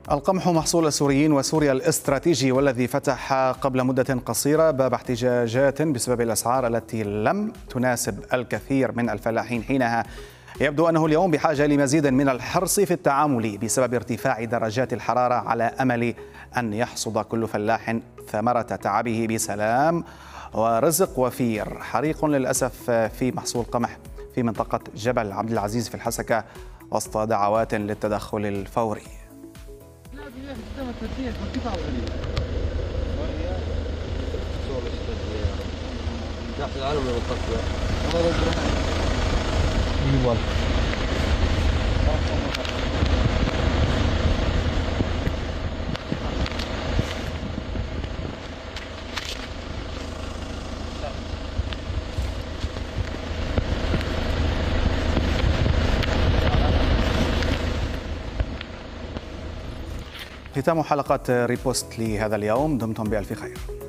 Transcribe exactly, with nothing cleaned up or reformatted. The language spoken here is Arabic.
القمح محصول السوريين وسوريا الاستراتيجي، والذي فتح قبل مدة قصيرة باب احتجاجات بسبب الأسعار التي لم تناسب الكثير من الفلاحين حينها. يبدو أنه اليوم بحاجة لمزيد من الحرص في التعامل بسبب ارتفاع درجات الحرارة، على أمل أن يحصد كل فلاح ثمرة تعبه بسلام ورزق وفير. حريق للأسف في محصول قمح في منطقة جبل عبد العزيز في الحسكة وسط دعوات للتدخل الفوري. ختام حلقة ريبوست لهذا اليوم، دمتم بألف خير.